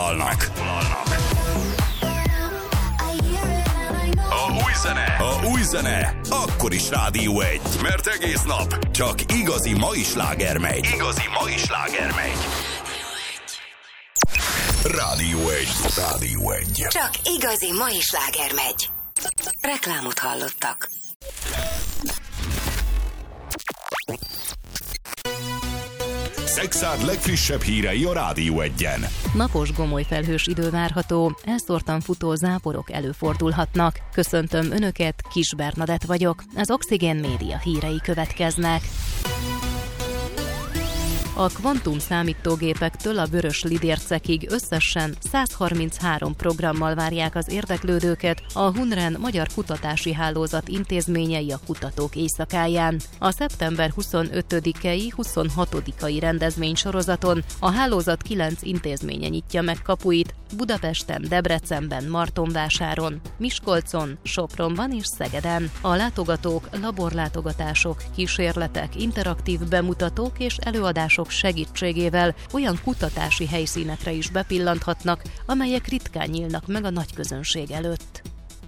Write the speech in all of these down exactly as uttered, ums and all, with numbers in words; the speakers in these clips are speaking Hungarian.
megszólalnak. A új zene, a új zene, akkor is Rádió egy, mert egész nap csak igazi mai sláger megy. Igazi mai sláger megy. Rádió egy, Rádió egy. Csak igazi mai sláger megy. Reklámot hallottak. Szexárd legfrissebb hírei a Rádió egyen. Napos gomolyfelhős idő várható, elszórtan futó záporok előfordulhatnak. Köszöntöm Önöket, Kis Bernadett vagyok, az Oxigén Média hírei következnek. A kvantum számítógépektől a vörös lidércekig összesen száz harminchárom programmal várják az érdeklődőket a Hunren Magyar Kutatási Hálózat intézményei a Kutatók Éjszakáján. A szeptember huszonötödikei huszonhatodikai rendezvénysorozaton a hálózat kilenc intézménye nyitja meg kapuit Budapesten, Debrecenben, Martonvásáron, Miskolcon, Sopronban és Szegeden. A látogatók laborlátogatások, kísérletek, interaktív bemutatók és előadások segítségével olyan kutatási helyszínekre is bepillanthatnak, amelyek ritkán nyílnak meg a nagyközönség előtt.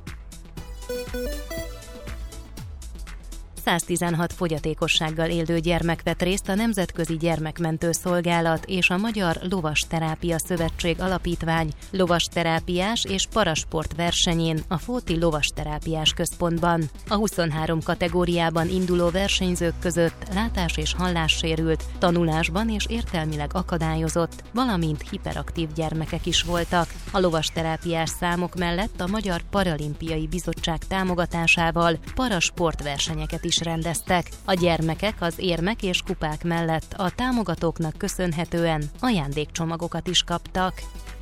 száztizenhat fogyatékossággal élő gyermek vett részt a Nemzetközi Gyermekmentő Szolgálat és a Magyar Lovasterápia Szövetség Alapítvány lovasterápiás és parasport versenyén a Fóti Lovasterápiás Központban. A huszonhárom kategóriában induló versenyzők között látás- és hallássérült, tanulásban és értelmileg akadályozott, valamint hiperaktív gyermekek is voltak. A lovasterápiás számok mellett a Magyar Paralimpiai Bizottság támogatásával parasportversenyeket is rendeztek. A gyermekek az érmek és kupák mellett a támogatóknak köszönhetően ajándékcsomagokat is kaptak.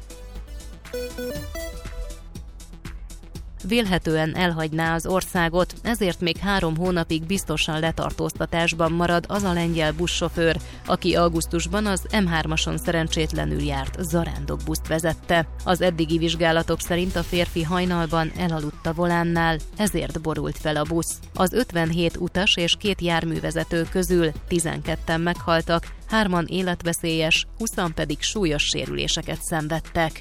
Vélhetően elhagyná az országot, ezért még három hónapig biztosan letartóztatásban marad az a lengyel buszsofőr, aki augusztusban az em hármason szerencsétlenül járt zarándokbuszt vezette. Az eddigi vizsgálatok szerint a férfi hajnalban elaludt a volánnál, ezért borult fel a busz. Az ötvenhét utas és két járművezető közül tizenketten meghaltak, hárman életveszélyes, húszan pedig súlyos sérüléseket szenvedtek.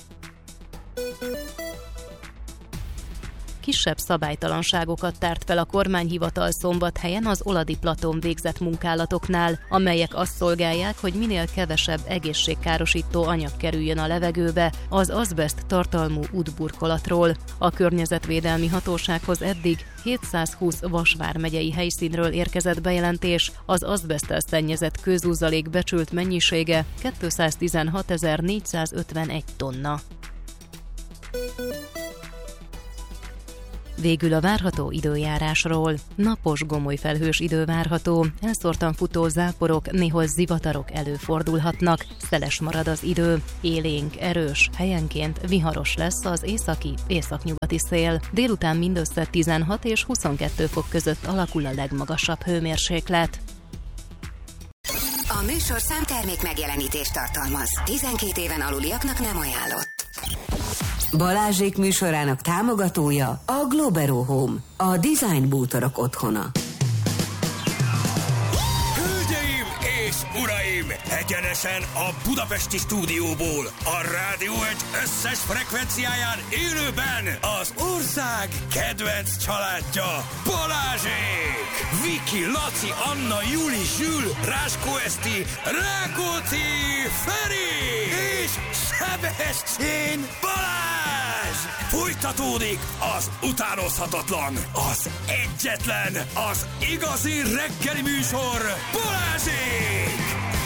Kisebb szabálytalanságokat tárt fel a kormányhivatal Szombathelyen az Oladi Platon végzett munkálatoknál, amelyek azt szolgálják, hogy minél kevesebb egészségkárosító anyag kerüljön a levegőbe az azbeszt tartalmú útburkolatról. A környezetvédelmi hatósághoz eddig hétszázhúsz Vas vármegyei helyszínről érkezett bejelentés, az azbeszttel szennyezett kőzúzalék becsült mennyisége kétszáztizenhatezer-négyszázötvenegy tonna. Végül a várható időjárásról. Napos gomolyfelhős idő várható, elszórtan futó záporok, néhol zivatarok előfordulhatnak, szeles marad az idő, élénk, erős, helyenként viharos lesz az északi, északnyugati szél. Délután mindössze tizenhat és huszonkettő fok között alakul a legmagasabb hőmérséklet. A műsorszám termék megjelenítést tartalmaz. tizenkét éven aluliaknak nem ajánlott. Balázsék műsorának támogatója a Globero Home, a design bútorok otthona. Hölgyeim és uraim, egyenesen a budapesti stúdióból, a Rádió egy összes frekvenciáján élőben az ország kedvenc családja, Balázsék! Viki, Laci, Anna, Juli, Zsül, Ráskó Eszti, Rákóczi, Feri és Sebestyén Balázs! Folytatódik az utánozhatatlan, az egyetlen, az igazi reggeli műsor, Balázsék!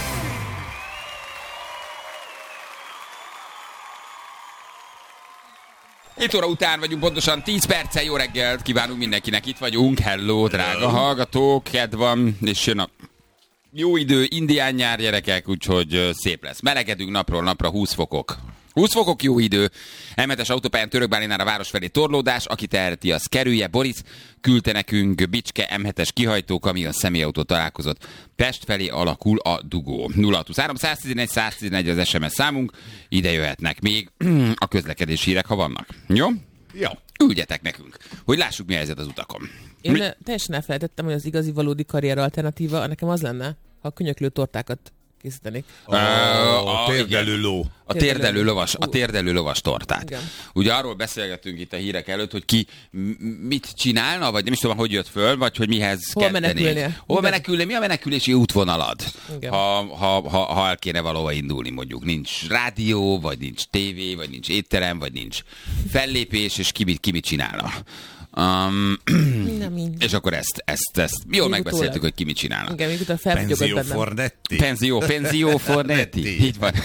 hét óra után vagyunk, pontosan tíz perccel. Jó reggelt kívánunk mindenkinek, itt vagyunk. Hello, drága hallgatók, kedv van, és jön a jó idő, indián nyár, gyerekek, úgyhogy szép lesz. Melegedünk napról napra, húsz fokok. húsz fokok, jó idő. em hetes autópályán Törökbálinál a város felé torlódás, aki tehereti, az kerülje. Boris küldte nekünk Bicske em hetes kihajtó kamion személyautó találkozott. Pest felé alakul a dugó. nulla hatvanhárom száztizenegy száztizenegy az es em es számunk, ide jöhetnek még a közlekedés hírek, ha vannak. Jó? Jó. Küldjetek nekünk, hogy lássuk, mi a helyzet az utakon. Én mi? teljesen elfelejtettem, hogy az igazi valódi karrier alternatíva nekem az lenne, ha a könyöklő tortákat készítenék. A, a, a térdelő ló. A térdelő lovas, a térdelő lovas tortát. Igen. Ugye arról beszélgettünk itt a hírek előtt, hogy ki mit csinálna, vagy nem is tudom, hogy jött föl, vagy hogy mihez Hol kezdenék. menekülnie? Hol menekülni? Mi a menekülési útvonalad? Igen. Ha, ha, ha, ha el kéne valahova indulni, mondjuk nincs rádió, vagy nincs tévé, vagy nincs étterem, vagy nincs fellépés, és ki mit, ki mit csinálna. Um, és akkor ezt, ezt, ezt jól még megbeszéltük, hogy ki mit csinálna. Igen, még utána felbugyogott Penzio bennem. Fornetti. Penzio, Penzio Fornetti. Így van.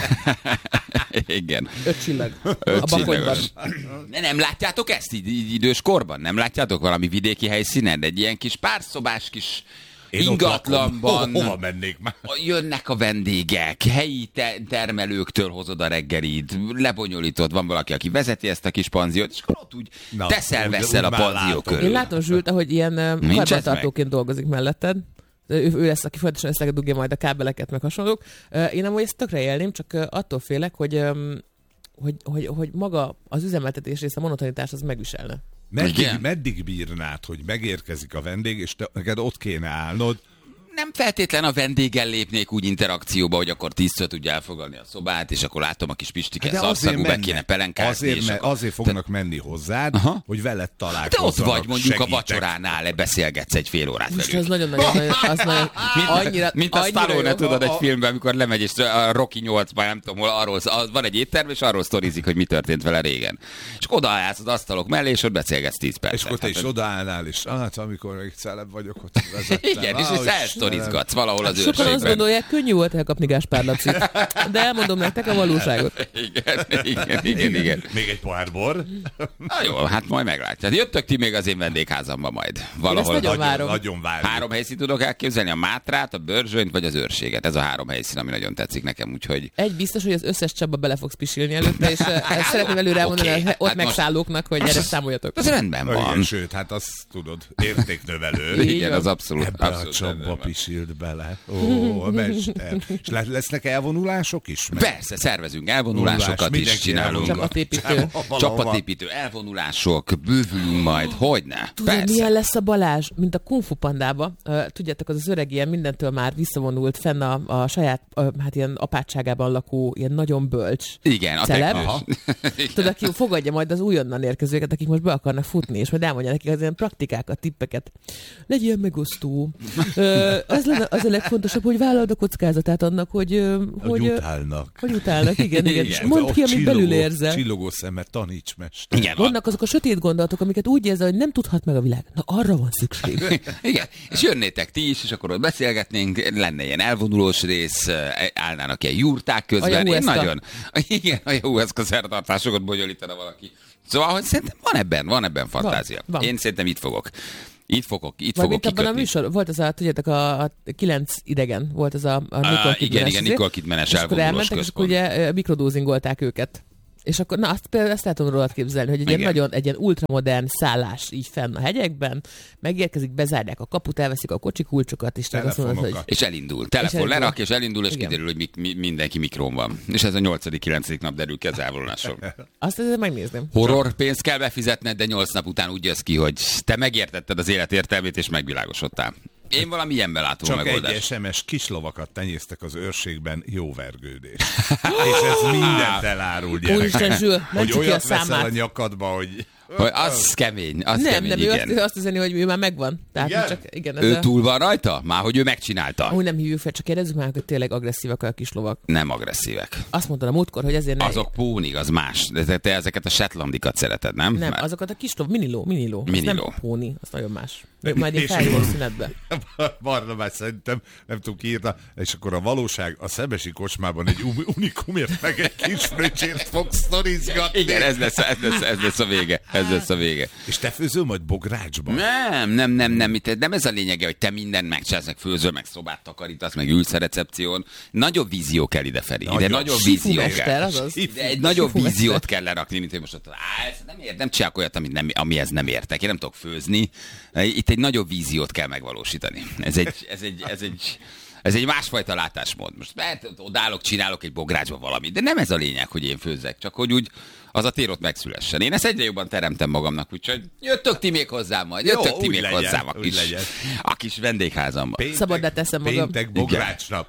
Igen. Öt csillag. Öt A bakonyban. Ne, nem látjátok ezt így, így idős korban? Nem látjátok valami vidéki helyszínen? Egy ilyen kis párszobás kis Én ingatlanban. Hova, hova mennék már? Jönnek a vendégek, helyi te- termelőktől hozod a reggelit, lebonyolítod, van valaki, aki vezeti ezt a kis panziót, és akkor ott úgy Na, teszel-veszel a úgy- úgy már panzió látom. körül. Én látom Zsült, ahogy ilyen ez karbantartóként dolgozik melletted. Ő, ő lesz, aki folyamatosan összegedugja majd a kábeleket, meg hasonlók. Én amúgy ezt tökre élném, csak attól félek, hogy, hogy, hogy, hogy maga az üzemeltetés része, a monotonitás az megviselne. Meddig, Igen. meddig bírnád, hogy megérkezik a vendég, és te, neked ott kéne állnod? Nem feltétlen a vendéggel lépnék úgy interakcióba, hogy akkor tízször tudja elfogadni a szobát, és akkor látom a kis Pistike De szarszagú, be mennek. kéne pelenkázni. Azért, és mert akkor... azért fognak menni hozzád, Aha. hogy veled Te találkozzanak. ott vagy mondjuk segítek. a vacsoránál, beszélgetsz egy fél órát Most velük. az nagyon-nagyon, nagyon, az nagyon, annyira, Mint a annyira Stallone, jó. tudod, egy A- a- filmben, amikor lemegy, és a Rocky nyolcban, nem tudom hol, arról, az, van egy étterm, és arról sztorizik, hogy mi történt vele régen. És odaállsz az asztalok mellé, és ott beszélgetsz tíz percet. És akkor te is Hát, odaállnál, és hát amikor még celeb vagyok, ott vezettem. igen, és Á, ezt elsztorizgatsz valahol az Sokan azt őrségben. gondolják, könnyű volt elkapni Gáspár Lacit. De elmondom nektek a valóságot. Igen, igen, igen, igen. Még egy pohár bor. Na jó, hát majd meglátjátok. Jöttök ti még az én vendégházamba majd. Valahol. nagyon Nagyon, várom. nagyon várjuk. Három helyszínt tudok elképzelni, a Mátrát, a Börzsönyt vagy az Őrséget. Ez a három helyszín, ami nagyon tetszik nekem, úgyhogy... Egy biztos, hogy az összes Csaba bele fogsz pisilni előtte, és uh, szeretném előre elmondani Oké, okay, ott hát most- megszállóknak, hogy gyere, számoljatok. Ez rendben Na, igen, van. sőt, hát azt tudod, értéknövelő. Igen, van. az abszolút. Ebbe a abszolút rendben csapba van. pisilt bele. Ó, a mester. És le- lesznek elvonulások is? Meg? Persze, szervezünk elvonulásokat is, Mindenki csinálunk. elvonul. Csapatépítő. Csapatépítő, elvonulások, bővülünk majd, hogyne? Tudod, Persze. milyen lesz a Balázs, mint a Kung Fu Pandába? Uh, tudjátok, az az öreg ilyen mindentől már visszavonult, fenn a, a saját, uh, hát ilyen apátságában lakó, ilyen nagyon bölcs Igen, a celeb. teknős. Tudod, aki fogadja majd az újonnan érkezőket, akik most be akarnak futni, és majd elmondja nekik az ilyen praktikákat, tippeket. Legyél megosztó. Ö, az, lenne, az a legfontosabb, hogy vállald a kockázatát annak, hogy... ö, Hogy hogy ö, utálnak. hogy utálnak, igen, igen. Igen. És mondd ki, Ott amit belül érzel. Csillogó szemmel, taníts mester. Igen, Vannak azok a sötét gondolatok, amiket úgy érzel, hogy nem tudhat meg a világ. Na, arra van szükség. Igen, és jönnétek ti is, és akkor ott beszélgetnénk, lenne ilyen elvonulós rész, állnának ilyen jurták közben. A Én Jahueszka. nagyon, igen, a Jahueszka szertartásokat bonyolítana valaki. Szóval, hogy szerintem van ebben, van ebben fantázia. Van, van. Én szerintem itt fogok. Itt fogok, itt Vagy fogok mint abban a kikötni. műsor, volt az a, tudjátok, a, a kilenc idegen, volt az a, a Nicole Ah, Kidmanes igen, igen, izé. Nicole Kidmanes És akkor elvonulós elmentek, és akkor központ. ugye ö, mikrodózingolták őket. És akkor, na azt például ezt el tudom rólad képzelni, hogy egy ilyen Igen. nagyon, egy ilyen ultramodern szállás így fenn a hegyekben, megérkezik, bezárják a kaput, elveszik a kocsi kulcsokat, és te azt mondod, hogy Telefonokat. És elindul. Telefon elindul. lerak, és elindul, és Igen. kiderül, hogy mi, mi, mindenki mikron van. És ez a nyolcadik kilencedik nap derül ki az elvonuláson. azt ezzel megnézném. Horror pénzt kell befizetned, de nyolc nap után úgy jössz ki, hogy te megértetted az élet értelmét, és megvilágosodtál. Én valami ilyenben látom a Csak egy megoldást. es em es kislovakat tenyésztek az őrségben, jó vergődés. És ez mindent elárul, Úristen, gyerek. Zsül, Hogy mentsük ki a olyat veszel a számát. nyakadba, hogy... Hogy az kemény, az Nem, kemény, nem, ő igen. azt, azt üzeni, hogy ő már megvan. Tehát Igen? csak, igen, ez Ő a... túl van rajta? Már hogy ő megcsinálta? Ahogy nem hívjuk fel, csak kérdezzük már, hogy tényleg agresszívak a kislovak. Nem agresszívek. Azt mondta a múltkor, hogy ezért ne... Azok pónig, az más. De te, te ezeket a shetlandikat szereted, nem? Nem, Mert- azokat a kislov, miniló, miniló. Miniló. Az nem póni, az nagyon más. Majd én És felhívom akkor- szünetbe. Barnabás szerintem, nem tudom ki írta, és akkor a valóság a szebesi kocsmában egy uni- unikumért meg egy kis fröccsért fog sztorizgatni. Igen, ez lesz, ez, lesz, ez lesz a vége. Ez lesz a vége. És te főzöl majd bográcsban? Nem, nem, nem, nem, itt- nem ez a lényege, hogy te mindent megcsinálsz, meg főzöl, meg szobát takarítasz, meg ülsz a recepción. Nagyobb vízió kell idefelé. Ide Nagyobb. nagyobb vízió Mester, kell. azaz. De egy nagyobb Sifu víziót mester. kell lerakni, mint hogy most ott, á, ezt nem, ért, nem csinálok olyat, amit nem, amihez nem értek. Én nem tudok főzni. Itt egy nagyobb víziót kell megvalósítani. Ez egy, ez egy, ez egy, ez egy másfajta látásmód. Most mert odállok, csinálok egy bográcsba valamit, de nem ez a lényeg, hogy én főzzek, csak hogy úgy az a tér ott megszülessen. Én ezt egyre jobban teremtem magamnak, úgyhogy jöttök ti még hozzám majd, jöttök Jó, ti úgy még legyen, hozzám a úgy kis, legyen. a kis vendégházamba. Péntek, Szabaddá teszem magam. Péntek bográcsnap.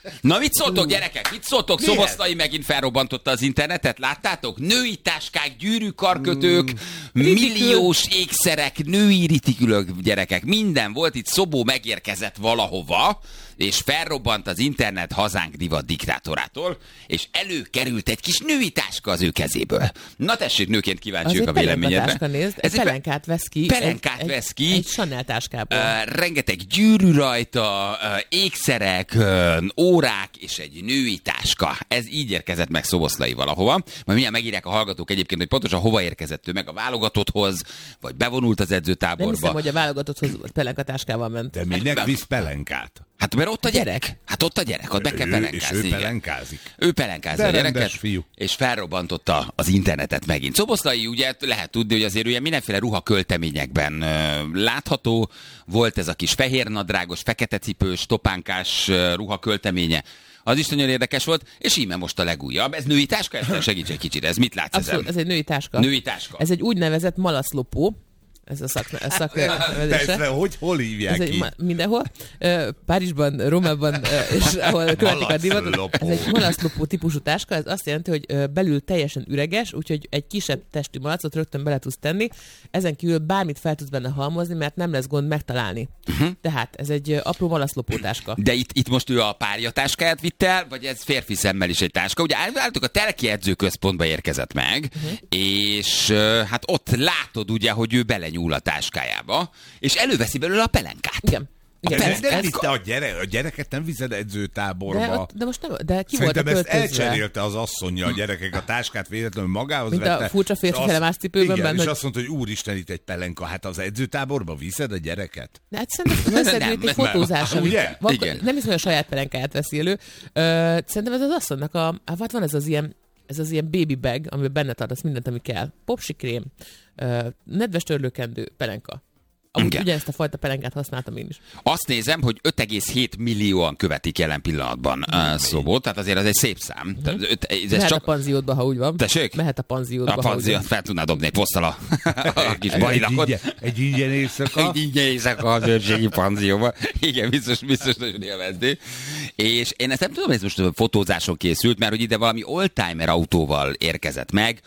Na mit szóltok, gyerekek? Mit szóltok? Milyen? Szoboszlai megint felrobbantotta az internetet, láttátok? Női táskák, gyűrű karkötők, mm. milliós ékszerek, női ritikülök, gyerekek. Minden volt, itt Szobó megérkezett valahova, és felrobbant az internet hazánk divat diktátorától, és előkerült egy kis női táska az ő kezéből. Na tessék, nőként kíváncsiak a véleményedre. Nézd, ez egy pelenkát vesz ki. Pelenkát egy, vesz ki. Egy, egy Chanel táskából. Uh, rengeteg gyűrű rajta, uh, ékszerek, uh, órák és egy női táska. Ez így érkezett meg Szoboszlai valahova. Majd mindjárt megírják a hallgatók egyébként, hogy pontosan hova érkezett ő meg, a válogatotthoz, vagy bevonult az edzőtáborba. Nem hiszem, hogy a válogatotthoz pelenkatáskával ment. De minek visz pelenkát? Hát mert ott a gyerek. Hát ott a gyerek, ott be kell pelenkázni. És ő pelenkázik. Ő pelenkázza a gyereket, fiú. És felrobbantotta az internetet megint. Szoboszlai ugye lehet tudni, hogy azért ugye mindenféle ruhakölteményekben uh, látható. Volt ez a kis fehérnadrágos, fekete cipős, topánkás uh, ruhakölteménye. Az is nagyon érdekes volt, és íme most a legújabb. Ez női táska? Ezt segíts egy kicsit, ez mit látsz Abszolút, ezen? ez egy női táska. Női táska. Ez egy úgynevezett malaszlopó. Ez a szak, a szaknevezése. Hogy hol hívják ez ki? Egy, mindenhol. Párizsban, Rómában, és ahol követik a divatot. Ez egy malaszlopó típusú táska, ez azt jelenti, hogy belül teljesen üreges, úgyhogy egy kisebb testű malacot rögtön bele tudsz tenni. Ezen kívül bármit fel tudsz benne halmozni, mert nem lesz gond megtalálni. Uh-huh. Tehát ez egy apró malaszlopó táska. De itt, itt most ő a párja táskáját vitt el, vagy ez férfi szemmel is egy táska? Ugye állítok, a Telki edzőközpontba érkezett meg, uh-huh. és hát ott látod ugye, hogy ő belenyúl a táskájába, és előveszi belőle a pelenkát. Igen. Igen, de ez, nem ez, vitte a, gyere, a gyereket, nem viszed edzőtáborba. De, de most nem, de ki Szerintem volt a ezt költözve? elcserélte az asszonya a gyerekek a táskát véletlenül magához mint vette. A furcsa férfi felemás cipőben. Igen, benne, és hogy... azt mondta, hogy úristen, itt egy pelenka. Hát az edzőtáborba viszed a gyereket? De hát szerintem valószínűleg egy fotózás, nem, ugye? Vak, Igen. nem hiszem, hogy a saját pelenkáját veszi elő. Ö, szerintem ez az asszonynak a, hát van ez az ilyen, ez az ilyen baby bag, amiben benne tartasz mindent, ami kell. Popsikrém, nedves törlőkendő, pelenka. Amúgy Igen. ugyanezt a fajta pelenkát használtam én is. Azt nézem, hogy öt egész hét millióan követik jelen pillanatban uh, Szobót, tehát azért az egy szép szám. Mm-hmm. Tehát, öt, ez Mehet csak... a panziódba, ha úgy van. Tessék? Mehet a panziódba, A ha panziót fel tudná dobni egy posztal a, a kis bajlakot. Egy, egy ingyen éjszaka. Egy ingyen éjszaka az őrségi panzióban. Igen, biztos, biztos nagyon élvezni. És én ezt nem tudom, hogy ez most fotózáson készült, mert hogy ide valami oldtimer autóval érkezett meg,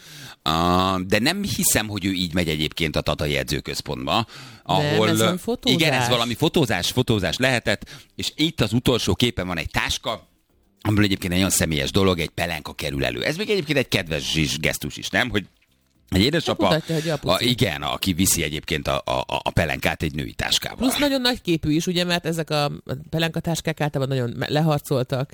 uh, de nem hiszem, hogy ő így megy egyébként a Tatai edzőközpontba, ahol... Nem, ez valami fotózás. Igen, ez valami fotózás, fotózás lehetett, és itt az utolsó képen van egy táska, amiből egyébként egy olyan személyes dolog, egy pelenka kerül elő. Ez még egyébként egy kedves zsizs gesztus is, nem? Hogy egy édesapa, mutatja, hogy a, igen, aki viszi egyébként a, a, a pelenkát egy női táskával. Plusz nagyon nagy képű is, ugye, mert ezek a pelenkatáskák általában nagyon leharcoltak,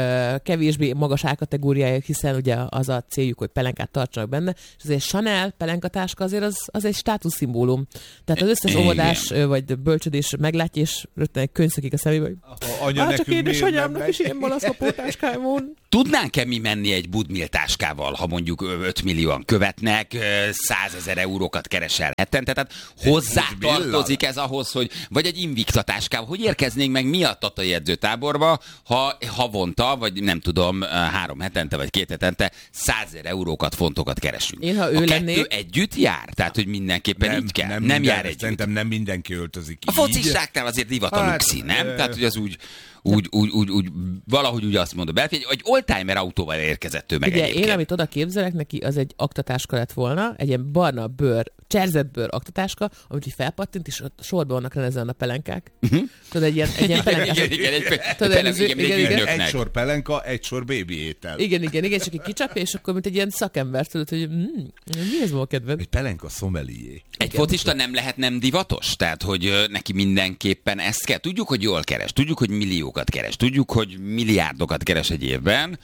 kevésbé magas árkategóriájuk, hiszen ugye az a céljuk, hogy pelenkát tartsanak benne, és azért Chanel pelenkatáska azért az, az egy státuszszimbólum. Tehát az összes óvodás vagy bölcsödés meglátja, és rögtön egy könyv szakik a szemébe, hogy Anya, csak édesanyámnak is ilyen malaszlopó táskája van. Tudnánk-e mi menni egy Budmil táskával, ha mondjuk öt millióan követnek, százezer eurókat keresel hetente, tehát hozzá tartozik ez ahhoz, hogy vagy egy Invicta táskával, hogy érkeznénk meg mi a Tatai edzőtáborba, ha havonta, vagy nem tudom, három hetente, vagy két hetente százezer eurókat, fontokat keresünk. Én, ha ő a kettő lennék... együtt jár? Tehát, hogy mindenképpen nem, így kell? Nem, nem minden, jár együtt? Szerintem nem mindenki öltözik A így. focistáknál azért divat a Hát, luxi, nem? e... Tehát, hogy az úgy... Úgy, úgy, úgy, úgy, valahogy úgy azt mondom, belfény, egy oldtimer autóval érkezett ő meg Ugye egyébként. én, amit oda képzelek neki, az egy aktatáska lett volna, egy ilyen barna bőr, cserzett bőr aktatáska, amit így felpattint, és ott sorban vannak rend ezen a pelenkák. Uh-huh. Tudod, egy ilyen, egy ilyen pelenkás. Igen, igen, egy, Tudod, pelenk, előző- igen, igen, egy igen. ügynöknek. Egy sor pelenka, egy sor bébi étel. Igen, igen, igen, csak egy kicsapja, és akkor mint egy ilyen szakember, tudod, hogy mm, mi ez ma a kedved? Egy pelenka szomelié. Egy focista nem lehet nem divatos? Tehát, hogy ö, neki mindenképpen ezt kell. Tudjuk, hogy jól keres, tudjuk, hogy milliókat keres, tudjuk, hogy milliárdokat keres egy évben.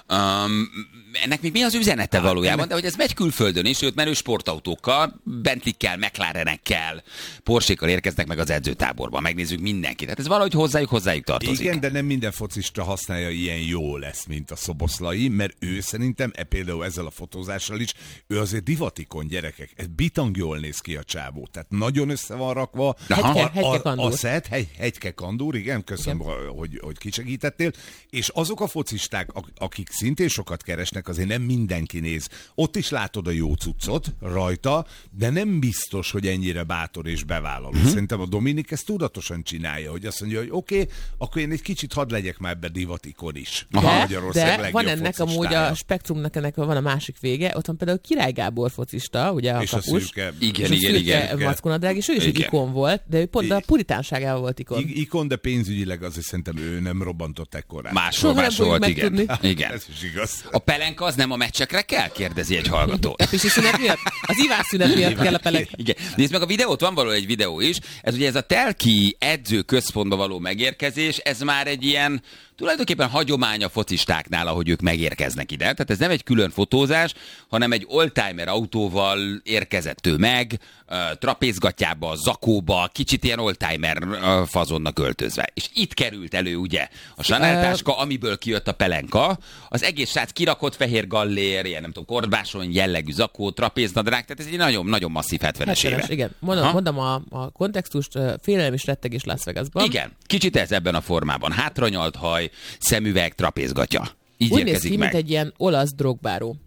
Um, ennek még mi az üzenete hát, valójában, ennek... de hogy ez megy külföldön is, sőt, menő sportautókkal, Bentleykel, McLarenekkel, Porsékkal érkeznek meg az edzőtáborba, megnézzük mindenkit. Tehát ez valahogy hozzájuk, hozzájuk tartozik. Igen, de nem minden focista használja ilyen jó lesz, mint a Szoboszlai, mert ő szerintem, e például ezzel a fotózással is, ő azért divatikon, gyerekek. Ez bitang jól néz ki a csávó. Tehát nagyon össze van rakva. Hegyke, a, hegyke a, kandúr. a szed, hegy, hegyke kandúr, igen, köszönöm, igen. Hogy, hogy kicsegítettél. És azok a focisták, akik szintén sokat keresnek, azért nem mindenki néz. Ott is látod a jó cuccot rajta, de nem biztos, hogy ennyire bátor és bevállaló. Uh-huh. Szerintem a Dominik ezt tudatosan csinálja, hogy azt mondja, hogy oké, okay, akkor én egy kicsit hadd legyek már ebbe divatikon is. De, de van ennek amúgy a spektrumnak, ennek van a másik vége, ott van például Király Gábor focista, ugye a és kapus. A szürke, igen, és igen, igen. Mackonadrág, és ő is egy ikon volt, de ő pont a puritánságával volt ikon. I- ikon, de pénzügyileg azért szerintem ő nem robbantott ekkorát. Máshol, máshol volt, igen. igen. Ez is igaz. A pelenka az nem a meccsekre kell? Kérdezi egy hallgató. A pisi szünet miatt? Az ivás szünet miatt kell a pelenka. Igen. Nézd meg a videót, van való egy videó is. Ez ugye ez a Telki edzőközpontba való megérkezés, ez már egy ilyen tulajdonképpen hagyomány a focistáknál, ahogy ők megérkeznek ide. Tehát ez nem egy külön fotózás, hanem egy oldtimer autóval érkezett ő meg, trapézgatjába, zakóba, kicsit ilyen oldtimer fazonnak öltözve. És itt került elő ugye a Chanel táska, amiből kijött a pelenka. Az egész srác kirakott fehér gallér, ilyen nem tudom, kordbáson jellegű zakó, trapéznadrág, tehát ez egy nagyon, nagyon masszív hetvenes éve. Igen, mondom, mondom a, a kontextust, félelem és rettegés Las Vegasban. Igen, kicsit ez ebben a formában. Hátranyalt haj, szemüveg, trapézgatja. Így úgy néz érkezik ki, meg. mint egy ilyen olasz drogbáró.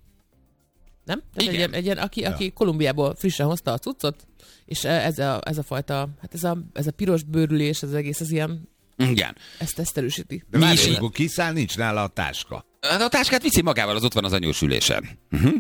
Nem? Tehát egy ilyen, egy ilyen, aki, aki ja. Kolumbiából frissen hozta a cuccot, és ez a, ez a fajta, hát ez a, ez a piros bőrülés, ez az egész, ez ilyen, igen. Ezt, ezt erősíti. De várj, amikor kiszáll, nincs nála a táska. A táskát viszi magával, az ott van az anyós ülésen. Uh-huh.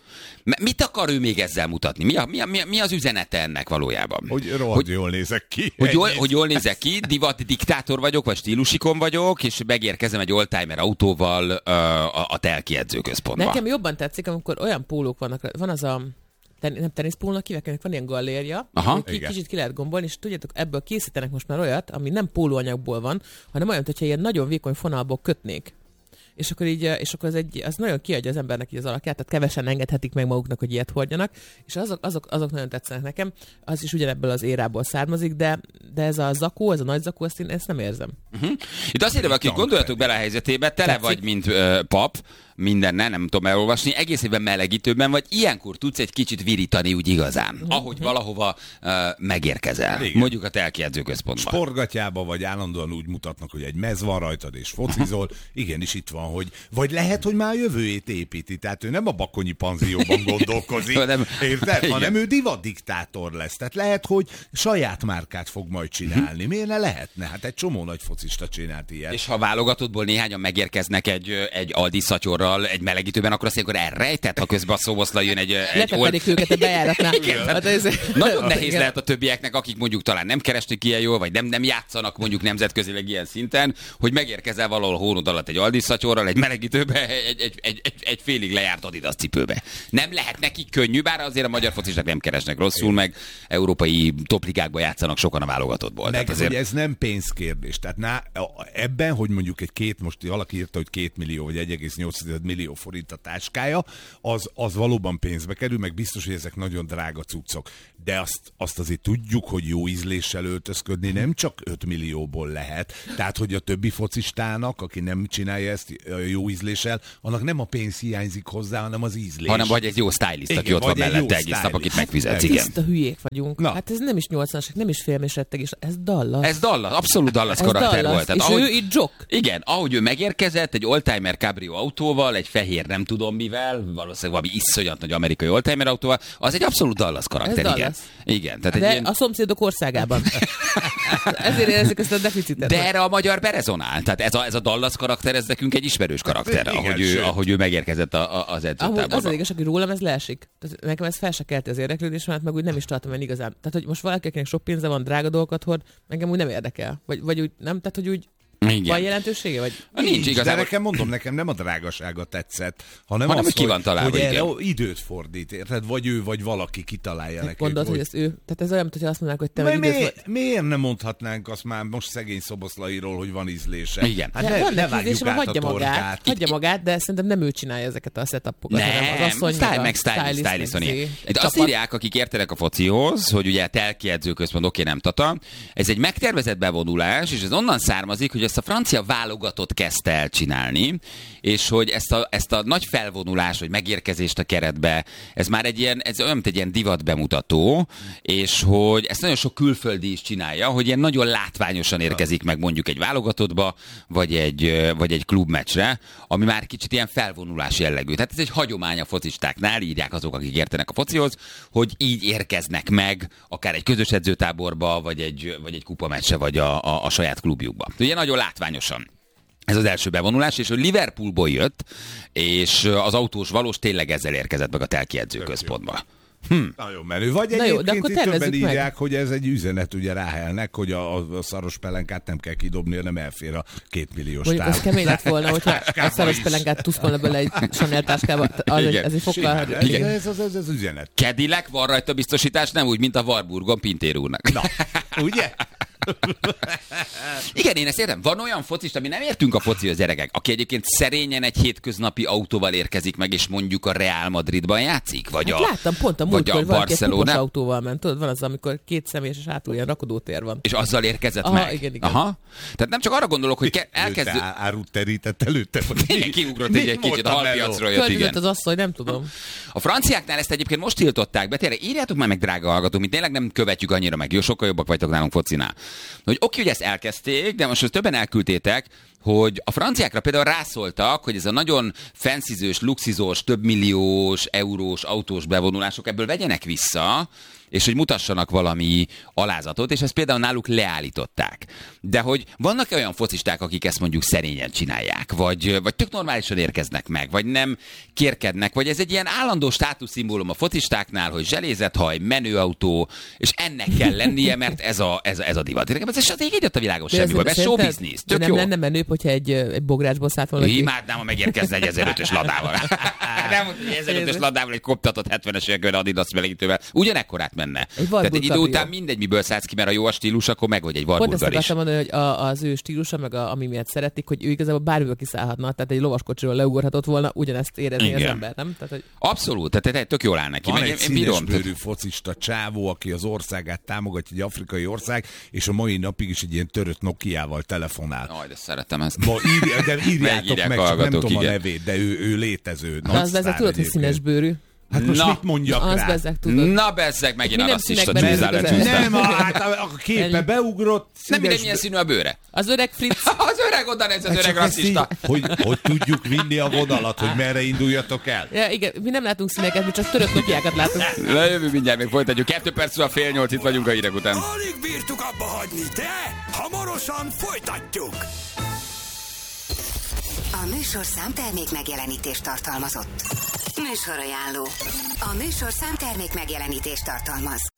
Mit akar ő még ezzel mutatni? Mi, a, mi, a, mi az üzenete ennek valójában? Hogy rohadt jól nézek ki. Hogy jól, hogy jól nézek ki, divat diktátor vagyok, vagy stílusikon vagyok, és megérkezem egy oldtimer autóval uh, a, a Telki edzőközpontba. Nekem jobban tetszik, amikor olyan pólók vannak, van az a ten, nem teniszpólónak kívánják, van ilyen gallérja, ki, kicsit ki lehet gombolni, és tudjátok, ebből készítenek most már olyat, ami nem pólóanyagból van, hanem olyan, hogyha ilyen nagyon vékony fonalból kötnék. És akkor így, és akkor az, egy, az nagyon kiadja az embernek így az alakját, tehát kevesen engedhetik meg maguknak, hogy ilyet hordjanak, és azok, azok, azok nagyon tetszenek nekem, az is ugyanebből az érából származik, de, de ez a zakó, ez a nagy zakó, ezt én ezt nem érzem. Uh-huh. Itt azt írja, hogy gondoljatok bele a helyzetébe, tele Tetszik. Vagy, mint uh, pap, mindennel, nem tudom elolvasni, egész évben melegítőben vagy, ilyenkor tudsz egy kicsit virítani úgy igazán, uh-huh. ahogy valahova uh, megérkezel. Igen. Mondjuk a Telki edzőközpontban. Sportgatyába vagy állandóan úgy mutatnak, hogy egy mez van rajtad és focizol, igenis itt van, hogy vagy lehet, hogy már a jövőjét építi, tehát ő nem a bakonyi panzióban gondolkozik, nem, érted? Hanem ő divatdiktátor lesz, tehát lehet, hogy saját márkát fog majd csinálni. Miért ne lehetne? Hát egy csomó nagy focista csinált ilyet. És ha válogatottból néhányan megérkeznek egy, egy Aldi szatyorral egy melegítőben, akkor azt mondjuk, akkor elrejtett, ha közben a szoboszla jön egy... egy old... őket a bejáratnál. Hát ez... Nagyon nehéz igen. lehet a többieknek, akik mondjuk talán nem keresnek ilyen jól, vagy nem, nem játszanak mondjuk nemzetközileg ilyen szinten, hogy megérkezel valahol hónod alatt egy Aldi szatyorral, egy melegítőbe, egy, egy, egy, egy, egy félig lejárt Adidas cipőbe. Nem lehet neki könnyű, bár azért a magyar focisták nem keresnek rosszul, meg európai topligákba játszanak sokan a válogatottból. Meg, azért... hogy ez nem pénzkérdés. Tehát ná, ebben, hogy mondjuk egy két, most valaki írta, hogy két millió, vagy egy egész nyolc millió forint a táskája, az, az valóban pénzbe kerül, meg biztos, hogy ezek nagyon drága cuccok. De azt, azt azért tudjuk, hogy jó ízléssel öltözködni nem csak öt millióból lehet. Tehát, hogy a többi focistának, aki nem csinálja ezt jó ízléssel, annak nem a pénz hiányzik hozzá, hanem az ízlés. Hanem vagy egy jó stylist, aki ott van mellette egész nap, akit megfizetsz. Igen. Tiszta hülyék vagyunk. Na. Hát ez nem is nyolcvanas, nem is félmés rettegés, ez Dallas. Ez Dallas, abszolút Dallas karakter Dallas. volt. Tehát, és ahogy, ő itt Jock. Igen, ahogy ő megérkezett, egy oldtimer cabrio autóval, egy fehér nem tudom mivel, valószínűleg valami iszonyat nagy amerikai oldtimer autóval, az egy abszolút Dallas karakter, ez igen. Dallas. Igen. Tehát de egy ilyen... a szomszédok országában. Ezért érezzük ezt a deficitet. De erre a magyar berezonál. Tehát ez a, ez a Dallas karakter, ez nekünk egy ismerős karakter, igen, ahogy, ő, ahogy ő megérkezett a, a, az edzőtáborba. Az a igazság, hogy rólam ez leesik. Tehát nekem ez fel se kelti az érdeklődés, mert meg úgy nem is tartom el igazán. Tehát, hogy most valakinek sok pénze van, drága dolgokat hord, engem úgy nem érdekel. Vagy, vagy úgy nem, tehát, hogy úgy igen. Van jelentősége? Vagy? Nincs, nincs igazából. De nekem mondom, nekem nem a drágasága tetszett, hanem, hanem az, ki van találva, hogy erre igen. időt fordít, érted? Vagy ő, vagy valaki kitalálja neki. Gondolod, hogy, hogy ezt ő... Tehát ez olyan, mintha azt mondanák, hogy te meg miért, időt... Miért nem mondhatnánk azt már most szegény Szoboszlairól, hogy van ízlése? Igen. Hát ne, ne vágjuk át hagyja a torkát. Magát, hagyja magát, de szerintem nem ő csinálja ezeket a setupokat, nem, hanem az asszony, style, meg stylist, stylist, stylist Itt azt írják, akik értenek a focihoz, hogy ugye Telki edzőközpont, oké, nem Tata. Ez egy megtervezett bevonulás, és ez onnan származik, hogy ezt a francia válogatott kezdte el csinálni, és hogy ezt a, ezt a nagy felvonulást, vagy megérkezést a keretbe, ez már egy ilyen, ez olyan, mint egy ilyen divat bemutató, és hogy ezt nagyon sok külföldi is csinálja, hogy ilyen nagyon látványosan érkezik meg mondjuk egy válogatottba, vagy egy, vagy egy klubmeccsre, ami már kicsit ilyen felvonulás jellegű. Tehát ez egy hagyomány a focistáknál, írják azok, akik értenek a focihoz, hogy így érkeznek meg akár egy közös edzőtáborba, vagy egy, vagy egy kupameccse, vagy a, a, a saját klubjukba. Ugye nagyon látványosan. Ez az első bevonulás, és hogy Liverpoolból jött, és az autós valós tényleg ezzel érkezett meg a telki edzőközpontba. Hm. Nagyon menő. Vagy Na jó, egyébként itt többen meg. írják, hogy ez egy üzenet ugye Ráhelnek, hogy a, a szaros pelenkát nem kell kidobni, nem elfér a kétmilliós Mondjuk tár. ez kemény lett volna, hogyha a szaros pelenkát tuszkolna bele egy Chanel táskába, az egy, ez egy fokkal... Ez, ez, ez, ez, ez üzenet. Cadillac, van rajta biztosítás, nem úgy, mint a Warburgon Pintér úrnak. Na, ugye? Igen, én ezt értem. Van olyan focista, ami nem értünk a focihoz, gyerekek, aki egyébként szerényen egy hétköznapi autóval érkezik meg, és mondjuk a Real Madridban játszik? Vagy hát a, láttam pont a vagy a múltkor valaki egy kupos Barcelona. autóval ment. Tudod, van az, amikor két személyes és hátul ilyen rakodótér van. És azzal érkezett Aha, meg? igen, igen. Aha. Tehát nem csak arra gondolok, hogy ke- elkezdő... Előtte árut terített előtte. Tényleg kiugrott egy, egy kicsit, a halpiacról jött, Költözött igen. az asszony, nem tudom. A franciáknál ezt egyébként most tiltották be, tényleg írjátok már meg, drága hallgatók, mi tényleg nem követjük annyira meg, jó, sokkal jobbak vagytok nálunk focinál. Hogy oké, hogy ezt elkezdték, de most ezt többen elküldtétek, hogy a franciákra például rászóltak, hogy ez a nagyon fancyzős, luxizós, több milliós, eurós autós bevonulások ebből vegyenek vissza, és hogy mutassanak valami alázatot, és ezt például náluk leállították. De hogy vannak olyan focisták, akik ezt mondjuk szerényen csinálják, vagy, vagy tök normálisan érkeznek meg, vagy nem kérkednek, vagy ez egy ilyen állandó státuszszimbólum a focistáknál, hogy zselézethaj, menőautó, és ennek kell lennie, mert ez a, ez a, ez a divat. Ez is így jött a világon semmi baj, ez show business, tök nem jó. lenne menőbb, hogyha egy, egy bográcsból szállt volna ki? Imádnám, ha megérkezne egy ezerötös ladával. Nem, egy ezerötös ladával, egy koptatott hetvenes években Adidas melegítővel. Ugyanekkorát menne. Egy Tehát egy idő Warburg után Cabrio. mindegy, miből szállsz ki, mert a jó a stílus, akkor meg vagy egy Pont ezt Warburggal is. akartam mondani, hogy a, az ő stílusa, meg a, ami miatt szeretik, hogy ő igazából bármiből kiszállhatna, tehát egy lovaskocsiról leugorhatott volna, ugyanezt érezni az Igen. ember, nem? Tehát, hogy... Abszolút, tehát, tehát tök jól áll neki. Van Meg egy én bírom. színesbőrű focista csávó, aki az országát támogatja, egy afrikai ország, és a mai napig is egy ilyen törött Nokiával telefonál. Aj, de szeretem ezt. Ma írja, de írjátok Megírják meg, csak nem hallgatók, tudom igen. a nevét, de ő, ő létező. De az bezeg, tudod, hogy színesbőrű. Hát most Na, mit mondjak Az rá? bezeg, tudod. Na bezzeg, megint Mi a nem rasszista színekben csúszál nézzük az lecsúsztál. Nem, hát a, a képe beugrott. Nem mindegy, színes- milyen színű a bőre. Az öreg Fritz, Az öreg oda néz, az Hát öreg csak ezt így, rasszista. hogy, hogy tudjuk vinni a vonalat, hogy merre induljatok el. ja, igen, mi nem látunk színeket, mi csak törött nokiákat látunk. Lejövő mindjárt, még folytatjuk. Kettő perc a fél nyolc, itt vagyunk a hírek után. Alig bírtuk abba hagyni, de hamarosan folytatjuk. A műsor számtermék megjelenítést tartalmazott. Műsorajánló. A műsor számtermék megjelenítést tartalmaz.